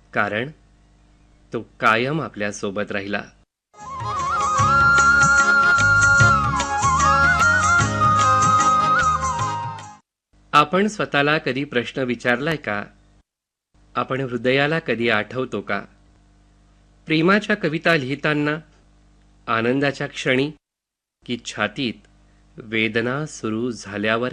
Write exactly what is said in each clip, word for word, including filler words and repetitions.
कारण तो कायम आपल्या सोबत राहिला. आपण स्वतःला कधी प्रश्न विचारलाय का? आपण हृदयाला कधी आठवतो का? प्रेमाच्या कविता लिहिताना, आनंदाच्या क्षणी, की छातीत वेदना सुरू झाल्यावर?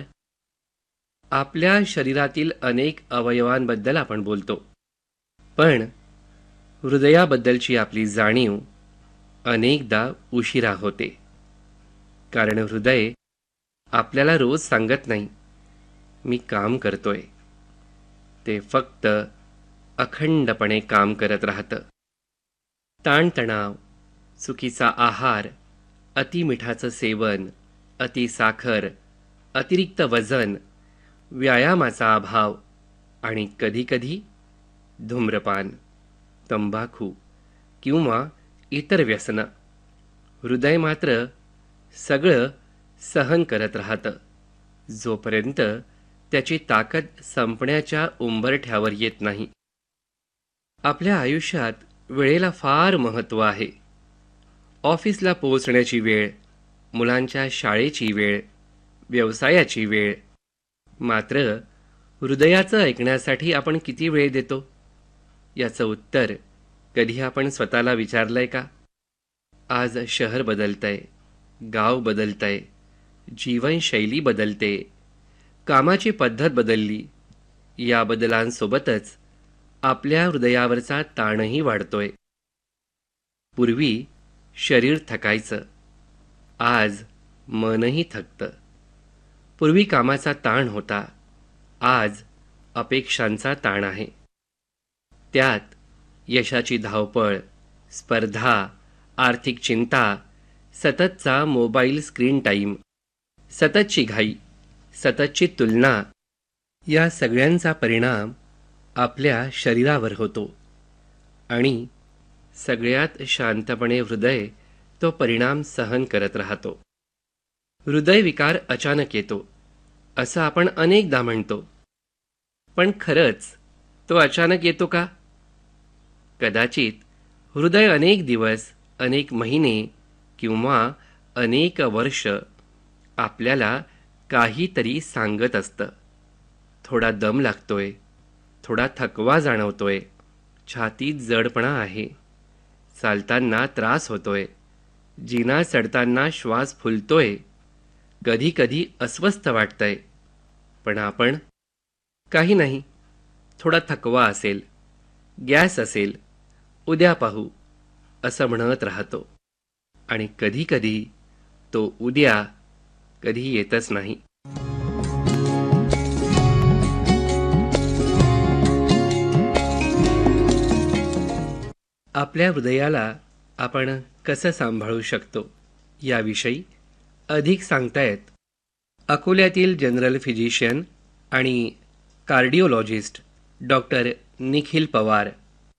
आपल्या शरीरातील अनेक अवयवांबद्दल आपण बोलतो, पण हृदयाबद्दलची आपली जाणीव अनेकदा उशिरा होते. कारण हृदय आपल्याला रोज सांगत नाही, मी काम करतोय. ते फक्त अखंडपणे काम करत राहतं. ताणतणाव, चुकीचा आहार, अतिमिठाचं सेवन, अतिसाखर, अतिरिक्त वजन, व्यायामाचा अभाव आणि कधीकधी धूम्रपान, तंबाखू किंवा इतर व्यसनं. हृदय मात्र सगळं सहन करत राहतं, जोपर्यंत त्याची ताकद संपण्याच्या उंबरठ्यावर येत नाही. आपल्या आयुष्यात वेळेला फार महत्त्व आहे. ऑफिसला पोहोचण्याची वेळ, मुलांच्या शाळेची वेळ, व्यवसायाची वेळ. मात्र हृदयाचं ऐकण्यासाठी आपण किती वेळ देतो? याचं उत्तर कधी आपण स्वतःला विचारलंय का? आज शहर बदलतंय, गाव बदलतंय, जीवनशैली बदलते, कामाची पद्धत बदलली. या बदलांसोबतच आपल्या हृदयावरचा ताणही वाढतोय. पूर्वी शरीर थकायचं, आज मनही थकतं. पूर्वी कामाचा ताण होता, आज अपेक्षांचा ताण आहे. त्यात यशाची धावपळ, स्पर्धा, आर्थिक चिंता, सततचा मोबाईल स्क्रीन टाईम, सततची घाई, सततची तुलना, या सगळ्यांचा परिणाम आपल्या शरीरावर होतो. आणि सगळ्यात शांतपणे हृदय तो परिणाम सहन करत राहतो. हृदयविकार अचानक येतो असं आपण अनेकदा म्हणतो, पण खरंच तो अचानक येतो का? कदाचित हृदय अनेक दिवस, अनेक महिने किंवा अनेक वर्ष आपल्याला काहीतरी सांगत असतं. थोडा दम लागतोय, थोडा थकवा जाणवतोय, छातीत जडपणा आहे, चालताना त्रास होतोय, जिना चढताना श्वास फुलतोय, कधी कधी अस्वस्थ वाटतंय. पण आपण काही नाही, थोडा थकवा असेल, गॅस असेल, उद्या पाहू असं म्हणत राहतो. आणि कधी कधी तो उद्या कधी येतच नाही. आपल्या हृदयाला आपण कसं सांभाळू शकतो याविषयी अधिक सांगतायत अकोल्यातील जनरल फिजिशियन आणि कार्डिओलॉजिस्ट डॉक्टर निखिल पवार.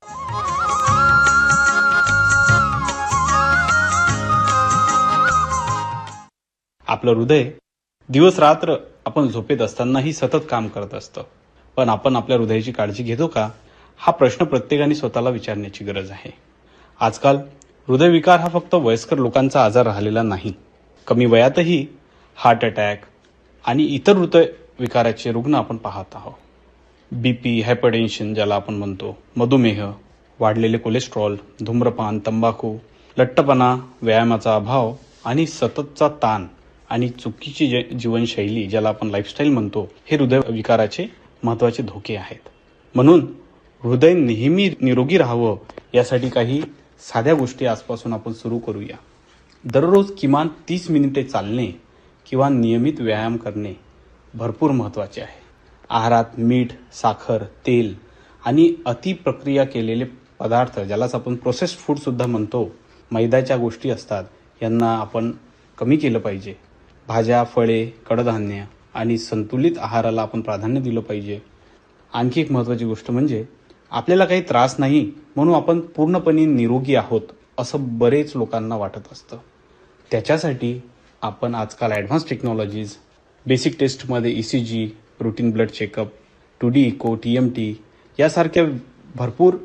आपलं हृदय दिवस रात्र आपण झोपेत असतानाही सतत काम करत असतं. पण आपण आपल्या हृदयाची काळजी घेतो का, हा प्रश्न प्रत्येकाने स्वतःला विचारण्याची गरज आहे. आजकाल हृदयविकार हा फक्त वयस्कर लोकांचा आजार राहिलेला नाही. कमी वयातही हार्ट अटॅक आणि इतर हृदयविकाराचे रुग्ण आपण पाहत आहोत. बीपी, हायपरटेन्शन ज्याला आपण म्हणतो, मधुमेह, वाढलेले कोलेस्ट्रॉल, धूम्रपान, तंबाखू, लठ्ठपणा, व्यायामाचा अभाव आणि सततचा ताण आणि चुकीची जीवनशैली ज्याला आपण लाईफस्टाईल म्हणतो, हे हृदयविकाराचे महत्त्वाचे धोके आहेत. म्हणून हृदय नेहमी निरोगी राहावं यासाठी काही साध्या गोष्टी आजपासून आपण सुरू करूया. दररोज किमान तीस मिनिटे चालणे किंवा नियमित व्यायाम करणे भरपूर महत्त्वाचे आहे. आहारात मीठ, साखर, तेल आणि अतिप्रक्रिया केलेले पदार्थ ज्यालाच आपण प्रोसेस्ड फूड सुद्धा म्हणतो, मैद्याच्या गोष्टी असतात, यांना आपण कमी केलं पाहिजे. भाज्या, फळे, कडधान्य आणि संतुलित आहाराला आपण प्राधान्य दिलं पाहिजे. आणखी एक महत्त्वाची गोष्ट म्हणजे आपल्याला काही त्रास नाही म्हणून आपण पूर्णपणे निरोगी आहोत असं बरेच लोकांना वाटत असतं. त्याच्यासाठी आपण आजकाल ॲडव्हान्स टेक्नॉलॉजीज, बेसिक टेस्टमध्ये E C G, routine blood checkup, to D echo, T M T यासारख्या भरपूर